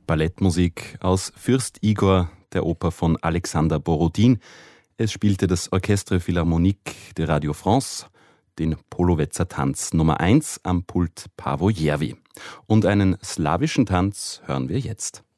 Ballettmusik aus Fürst Igor, der Oper von Alexander Borodin. Es spielte das Orchestre Philharmonique de Radio France, den Polowetzer Tanz Nummer 1 am Pult Paavo Järvi. Und einen slawischen Tanz hören wir jetzt.